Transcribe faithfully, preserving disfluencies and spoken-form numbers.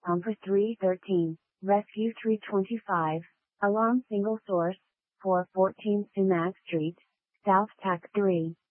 Pumper three thirteen, Rescue three twenty-five, Alarm single source, four fourteen Sumac Street, South Tac three.